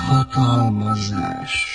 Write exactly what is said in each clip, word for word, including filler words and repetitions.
Meghatalmazás.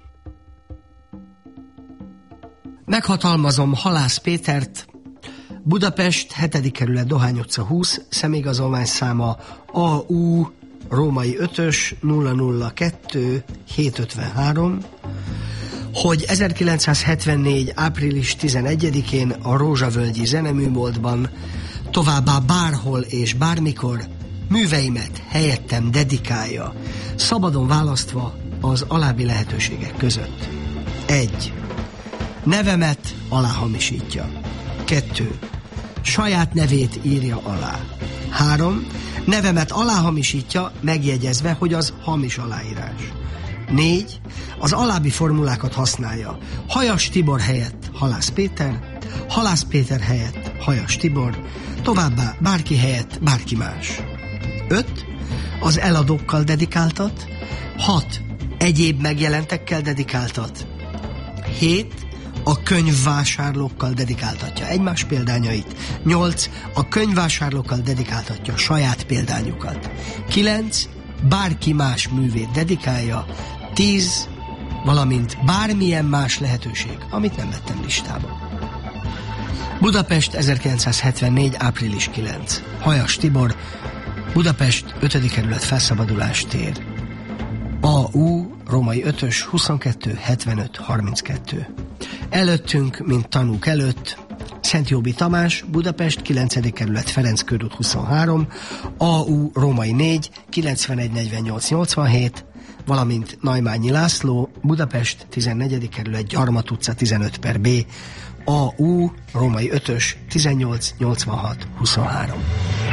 Meghatalmazom Halász Pétert, Budapest, hetedik kerület, Dohány utca húsz, személyigazolvány száma á u római ötös nulla nulla kettő hétszázötvenhárom, hogy ezerkilencszázhetvennégy. április tizenegyedikén a Rózsavölgyi Zeneműboltban, továbbá bárhol és bármikor műveimet helyettem dedikálja, szabadon választva az alábbi lehetőségek között. egy. Nevemet aláhamisítja. kettő. Saját nevét írja alá. három. Nevemet aláhamisítja, megjegyezve, hogy az hamis aláírás. négy. Az alábbi formulákat használja. Hajas Tibor helyett Halász Péter, Halász Péter helyett Hajas Tibor, továbbá bárki helyett bárki más. öt. Az eladókkal dedikáltat. hat. Egyéb megjelentekkel dedikáltat. hét. A könyvvásárlókkal dedikáltatja egymás példányait. nyolc. A könyvvásárlókkal dedikáltatja saját példányukat. kilenc. Bárki más művét dedikálja. tíz. Valamint bármilyen más lehetőség, amit nem vettem listába. Budapest, ezerkilencszázhetvennégy. április kilenc. Hajas Tibor, Budapest, ötödik kerület, Felszabadulás tér. á u római ötös huszonkettő hetvenöt harminckettő. Előttünk, mint tanúk előtt, Szentjóbi Tamás, Budapest, kilencedik kerület, Ferenc körút huszonhárom, á u római négy kilencvenegy negyvennyolc nyolcvanhét, valamint Naimányi László, Budapest, tizennegyedik kerület, Gyarmat utca tizenöt per B, á u római ötös tizennyolc nyolcvanhat huszonhárom.